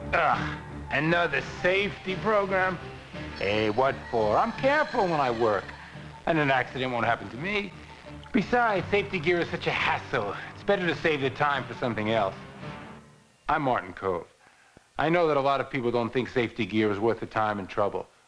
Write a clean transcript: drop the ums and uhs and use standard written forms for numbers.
Ugh, another safety program? Hey, what for? I'm careful when I work. And an accident won't happen to me. Besides, safety gear is such a hassle. It's better to save the time for something else. I'm Martin Kove. I know that a lot of people don't think safety gear is worth the time and trouble.